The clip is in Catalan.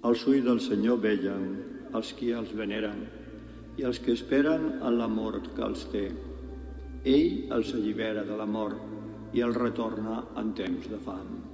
Els ulls del Senyor vellen els qui els veneren i els que esperen en la mort que els té. Ell els allibera de la mort i els retorna en temps de fam.